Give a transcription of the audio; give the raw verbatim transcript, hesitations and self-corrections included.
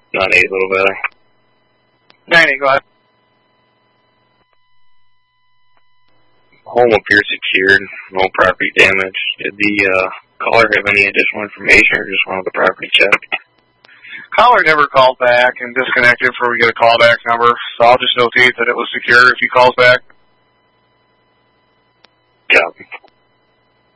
Nine eight, a little better. Nine eight, go ahead. Home appears secured. No property damage. Did the uh, caller have any additional information, or just wanted the property check? Caller never called back and disconnected before we get a callback number, so I'll just notate that it was secure if he calls back. Copy.